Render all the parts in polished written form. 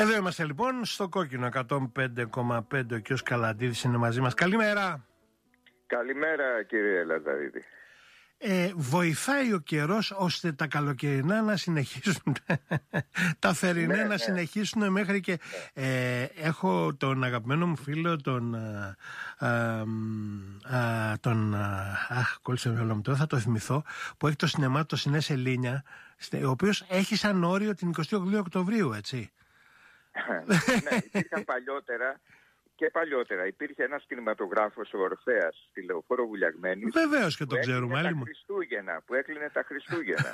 Εδώ είμαστε λοιπόν στο κόκκινο 105,5. Ο κ. Καλαντίδης είναι μαζί μας. Καλημέρα. Καλημέρα κύριε Λαζαρίδη. Βοηθάει ο καιρός ώστε τα καλοκαιρινά να συνεχίσουν, τα θερινά να συνεχίσουν μέχρι και έχω τον αγαπημένο μου φίλο κόλλησε το μυαλό μου τώρα, θα το θυμηθώ, που έχει το σινεμά το Σινέ Σελήνια, ο οποίος έχει σαν όριο την 28 Οκτωβρίου, έτσι. Ναι, υπήρχαν παλιότερα υπήρχε ένας κινηματογράφος, ο Ορφέας, στη Λεωφόρο Βουλιαγμένης. Βεβαίως και το ξέρουμε. Που έκλεινε τα Χριστούγεννα.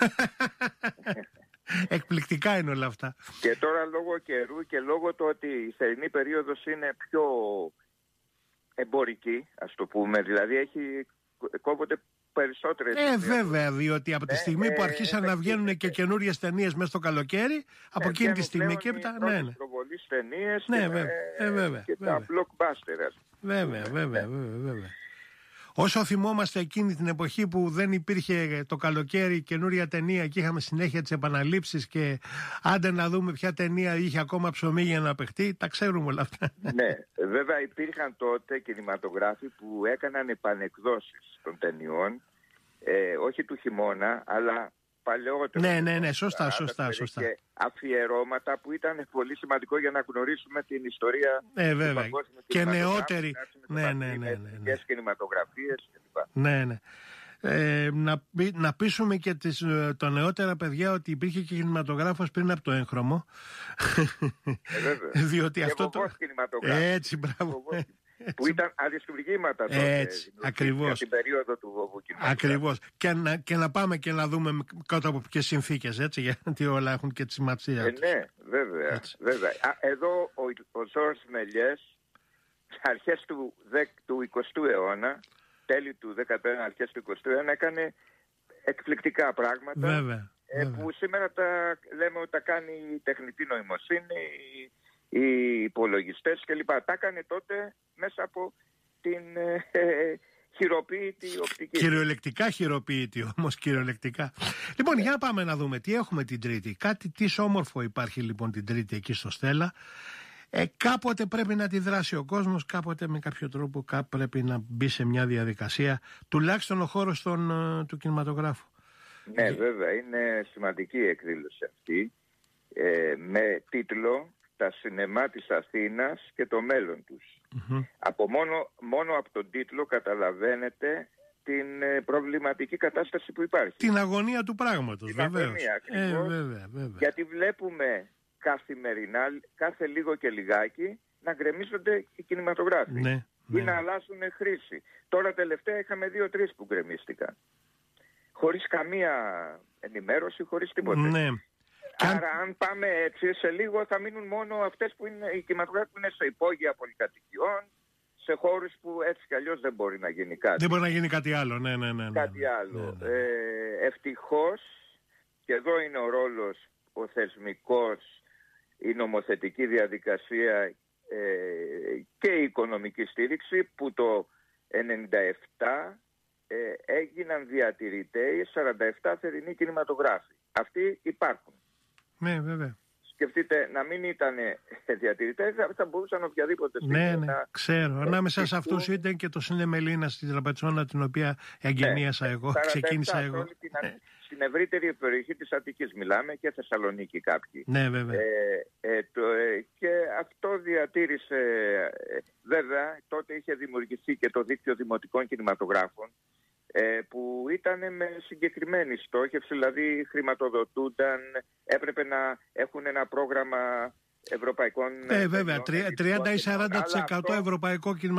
Εκπληκτικά είναι όλα αυτά. Και τώρα λόγω καιρού και λόγω του ότι η θερινή περίοδος είναι πιο εμπορική, ας το πούμε, δηλαδή κόβονται περισσότερες. Βέβαια, διότι από τη στιγμή που αρχίσαν να βγαίνουν και καινούριες ταινίες μέσα στο καλοκαίρι, από εκείνη τη στιγμή και έπειτα. Ναι. Προβολής ταινίες και τα blockbusters. Βέβαια. Όσο θυμόμαστε εκείνη την εποχή που δεν υπήρχε το καλοκαίρι καινούρια ταινία και είχαμε συνέχεια τις επαναλήψεις και άντε να δούμε ποια ταινία είχε ακόμα ψωμί για να παιχτεί, τα ξέρουμε όλα αυτά. Ναι, βέβαια υπήρχαν τότε κινηματογράφοι που έκαναν επανεκδόσεις των ταινιών, όχι του χειμώνα, αλλά παλαιότερα. Ναι, σωστά. Και αφιερώματα που ήταν πολύ σημαντικό για να γνωρίσουμε την ιστορία του παγκόσμιου και νεότεροι. Ναι. κινηματογραφίες κλπ. Ναι. Να πείσουμε και τα νεότερα παιδιά ότι υπήρχε και κινηματογράφος πριν από το έγχρωμο. Διότι και αυτό έτσι, μπράβο. Που ήταν αριστουργήματα τότε. Ακριβώς. Για την περίοδο του βοβού κινηματογράφου. Ακριβώς. Και να πάμε και να δούμε κάτω από ποιες συνθήκες, έτσι, γιατί όλα έχουν και τη σημασία. Ναι, βέβαια. Εδώ ο Ζορς Μελιές, αρχές του 20ου αιώνα, τέλη του 19ου, αρχές του 20ου αιώνα, έκανε εκπληκτικά πράγματα. Βέβαια. Που σήμερα λέμε ότι τα κάνει η τεχνητή νοημοσύνη, οι υπολογιστές κλπ. Τα έκανε τότε μέσα από την χειροποίητη οπτική. Κυριολεκτικά χειροποίητη όμως, κυριολεκτικά. Λοιπόν, για να πάμε να δούμε τι έχουμε την Τρίτη. Κάτι όμορφο υπάρχει λοιπόν την Τρίτη εκεί στο Στέλλα. Κάποτε πρέπει να τη δράσει ο κόσμος, κάποτε με κάποιο τρόπο πρέπει να μπει σε μια διαδικασία, τουλάχιστον ο χώρος του κινηματογράφου. Ναι, βέβαια, είναι σημαντική η εκδήλωση αυτή, με τίτλο «Τα σινεμά της Αθήνας και το μέλλον τους». Μόνο από τον τίτλο καταλαβαίνετε την προβληματική κατάσταση που υπάρχει. Την αγωνία του πράγματος, βεβαίως. Βέβαια. Γιατί βλέπουμε καθημερινά, κάθε λίγο και λιγάκι, να γκρεμίζονται οι κινηματογράφοι ή να αλλάζουν χρήση. Τώρα τελευταία είχαμε 2-3 που γκρεμίστηκαν. Χωρίς καμία ενημέρωση, χωρίς τίποτα. Ναι. Άρα αν πάμε έτσι, σε λίγο θα μείνουν μόνο αυτές που είναι οι κινηματογράφοι που είναι σε υπόγεια πολυκατοικιών, σε χώρους που έτσι κι αλλιώς δεν μπορεί να γίνει κάτι. Δεν μπορεί να γίνει κάτι άλλο, ναι. Κάτι άλλο. Ευτυχώς, και εδώ είναι ο ρόλος, ο θεσμικός, η νομοθετική διαδικασία και η οικονομική στήριξη, που το 1997 έγιναν διατηρητέοι 47 θερινοί κινηματογράφοι. Αυτοί υπάρχουν. Ναι, βέβαια. Σκεφτείτε, να μην ήταν διατηρητές, θα μπορούσαν οποιαδήποτε στιγμή. Ναι, ξέρω. Ανάμεσα σε αυτούς ήταν και το Σινέ Μελίνα στη Τραπετσόνα, την οποία εγγενίασα εγώ, ξεκίνησα εγώ. Στην ευρύτερη περιοχή της Αττικής μιλάμε, και Θεσσαλονίκη κάποιοι. Ναι, βέβαια. Και αυτό διατήρησε, βέβαια, τότε είχε δημιουργηθεί και το δίκτυο δημοτικών κινηματογράφων, που ήταν με συγκεκριμένη στόχευση, δηλαδή χρηματοδοτούνταν, έπρεπε να έχουν ένα πρόγραμμα ευρωπαϊκών. Βέβαια, 30 ή 40% ευρωπαϊκό κινηματογράφο.